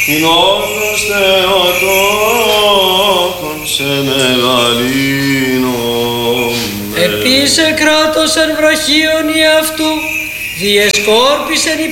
κοινότητας Θεοτόκον σε μεγαλύνομαι. Επίσε κράτος εν βραχίων αυτού, διεσκόρπισεν η